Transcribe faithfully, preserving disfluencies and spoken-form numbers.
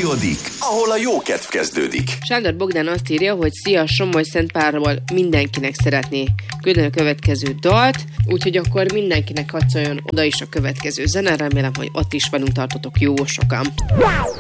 zajlik, ahol a jó kedv kezdődik. Sándor Bogdán azt írja, hogy szia, Somogy-Szentpálról mindenkinek szeretné küldeni a következő dalt, úgyhogy akkor mindenkinek hadd szóljon oda is a következő zene, remélem, hogy ott is velünk tartotok jó sokan.